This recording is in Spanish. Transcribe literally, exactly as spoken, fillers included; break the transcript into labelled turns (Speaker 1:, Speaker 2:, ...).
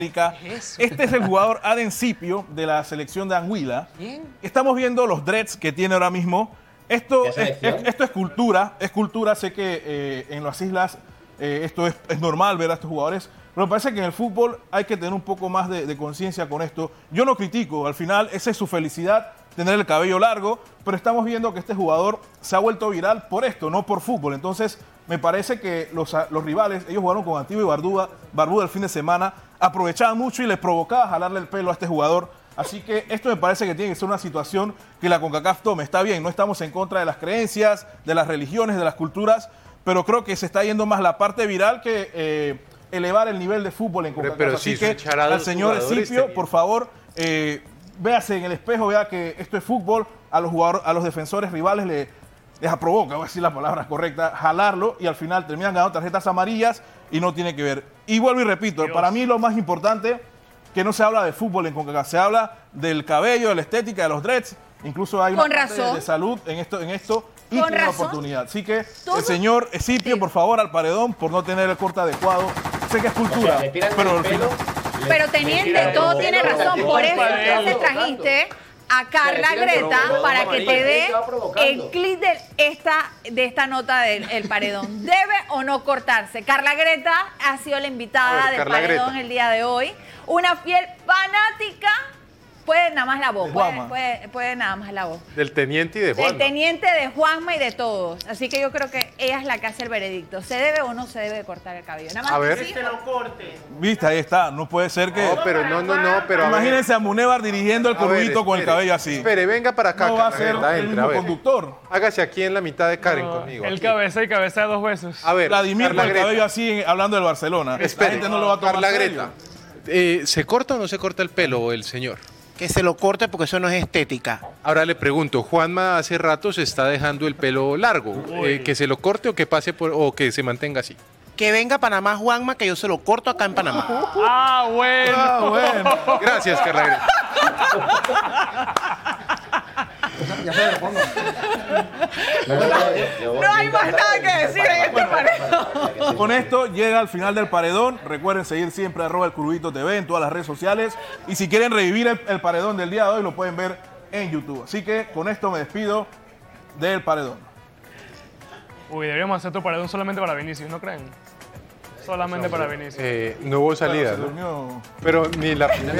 Speaker 1: Este es el jugador Adencipio de la selección de Anguila.
Speaker 2: ¿Quién?
Speaker 1: Estamos viendo los dreads que tiene ahora mismo. Esto es, es, esto es cultura, es cultura. Sé que eh, en las islas eh, esto es, es normal ver a estos jugadores, pero me parece que en el fútbol hay que tener un poco más de, de conciencia con esto. Yo no critico, al final esa es su felicidad, tener el cabello largo, pero estamos viendo que este jugador se ha vuelto viral por esto, no por fútbol. Entonces, me parece que los, los rivales, ellos jugaron con Antigua y Barbuda, Barbuda el fin de semana, aprovechaban mucho y les provocaba jalarle el pelo a este jugador. Así que esto me parece que tiene que ser una situación que la CONCACAF tome. Está bien, no estamos en contra de las creencias, de las religiones, de las culturas, pero creo que se está yendo más la parte viral que eh, elevar el nivel de fútbol en CONCACAF.
Speaker 3: Pero
Speaker 1: Así
Speaker 3: si
Speaker 1: que al señor Escipio, por favor, eh, véase en el espejo, vea que esto es fútbol, a los jugadores, a los defensores rivales le, les provoca, voy a decir la palabra correcta, jalarlo y al final terminan ganando tarjetas amarillas y no tiene que ver. Y vuelvo y repito, Dios. Para mí lo más importante que no se habla de fútbol en CONCACAF, se habla del cabello, de la estética, de los dreads, incluso hay una
Speaker 4: Con
Speaker 1: parte
Speaker 4: razón.
Speaker 1: de salud en esto, en esto y
Speaker 4: Con
Speaker 1: tiene una
Speaker 4: razón.
Speaker 1: oportunidad. Así que
Speaker 4: Todo-
Speaker 1: el señor Escipio,
Speaker 4: Sí.
Speaker 1: por favor, al paredón por no tener el corte adecuado. Sé que es cultura,
Speaker 2: O sea, le tiran
Speaker 1: pero
Speaker 2: el
Speaker 1: al
Speaker 2: pelo,
Speaker 1: final...
Speaker 4: Pero teniente, todo tiene razón. Por eso entonces trajiste a Carla Greta para que te dé el clip de esta, de esta nota del el paredón. ¿Debe o no cortarse? Carla Greta ha sido la invitada
Speaker 3: A ver,
Speaker 4: del
Speaker 3: Carla
Speaker 4: paredón
Speaker 3: Greta.
Speaker 4: el día de hoy. Una fiel fanática. Puede nada más la voz.
Speaker 1: De
Speaker 4: Puede,
Speaker 1: Juanma.
Speaker 4: puede, puede nada más la voz.
Speaker 3: Del teniente y de Juan.
Speaker 4: El teniente de Juanma y de todos. Así que yo creo que ella es la que hace el veredicto. ¿Se debe o no se debe cortar el cabello? Nada más
Speaker 3: A
Speaker 4: que
Speaker 3: ver.
Speaker 4: sí.
Speaker 1: Viste, ahí está, no puede ser que...
Speaker 3: No, pero no, no, no, pero a ver.
Speaker 1: Imagínense a Munevar dirigiendo el
Speaker 3: A ver,
Speaker 1: curvito con el
Speaker 3: espere,
Speaker 1: cabello así.
Speaker 3: Espere, venga para acá.
Speaker 1: No va a
Speaker 3: Carla
Speaker 1: ser
Speaker 3: Greta,
Speaker 1: el
Speaker 3: entre,
Speaker 1: mismo
Speaker 3: a ver.
Speaker 1: conductor.
Speaker 3: Hágase aquí en la mitad de Karen conmigo.
Speaker 5: El
Speaker 3: aquí.
Speaker 5: cabeza y cabeza de dos besos.
Speaker 3: A ver,
Speaker 1: Vladimir con
Speaker 3: Carla
Speaker 1: el
Speaker 3: Greta.
Speaker 1: cabello así en- hablando del Barcelona. La
Speaker 3: Espere,
Speaker 1: gente no lo va a tomar
Speaker 3: Carla
Speaker 1: serio.
Speaker 3: Greta. Eh, ¿Se corta o no se corta el pelo el señor?
Speaker 6: Que se lo corte porque eso no es estética.
Speaker 3: Ahora le pregunto, Juanma hace rato se está dejando el pelo largo. Eh, ¿Que se lo corte o que pase por, o que se mantenga así?
Speaker 6: Que venga a Panamá Juanma, que yo se lo corto acá en Panamá.
Speaker 5: Ah, bueno.
Speaker 1: Ah, bueno.
Speaker 3: Gracias, Carla Greta.
Speaker 4: No hay más nada que decir en este paredón.
Speaker 1: Con esto llega al final del paredón. Recuerden seguir siempre arroba el Curvito T V en todas las redes sociales. Y si quieren revivir el, el paredón del día de hoy, lo pueden ver en YouTube. Así que con esto me despido del paredón.
Speaker 5: Uy, deberíamos hacer otro paredón solamente para Vinicius, ¿no creen? Solamente para Vinicius.
Speaker 3: Eh, no hubo salida,
Speaker 1: Se
Speaker 3: ¿no?
Speaker 1: durmió.
Speaker 3: Pero ni la primera.